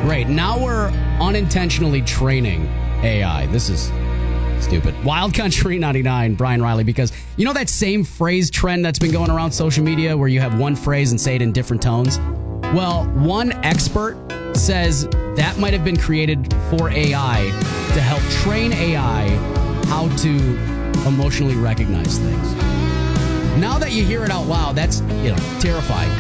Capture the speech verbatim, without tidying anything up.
great. Now we're unintentionally training A I. This is stupid. Wild Country ninety-nine, Brian Riley, because you know that same phrase trend that's been going around social media where you have one phrase and say it in different tones? Well, one expert says that might have been created for A I to help train A I how to emotionally recognize things. Now that you hear it out loud, that's, you know, terrifying.